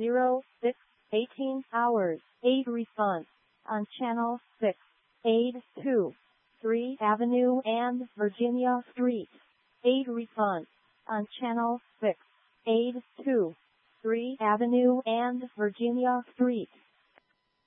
18 hours. Aid response on Channel 6. Aid 2. 3 Avenue and Virginia Street. Aid response on Channel 6. Aid 2. 3 Avenue and Virginia Street.